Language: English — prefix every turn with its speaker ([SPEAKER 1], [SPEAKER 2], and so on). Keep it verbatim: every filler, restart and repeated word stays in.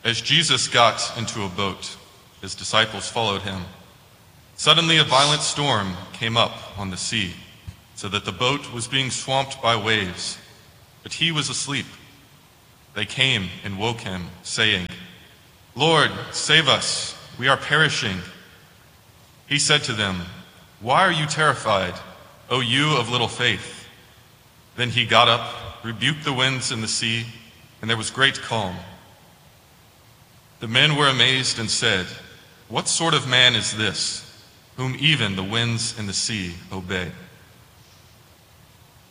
[SPEAKER 1] As Jesus got into a boat, his disciples followed him. Suddenly a violent storm came up on the sea, so that the boat was being swamped by waves, but he was asleep. They came and woke him, saying, "Lord, save us, we are perishing." He said to them, "Why are you terrified, O you of little faith?" Then he got up, rebuked the winds and the sea, and there was great calm. The men were amazed and said, "What sort of man is this, whom even the winds and the sea obey?"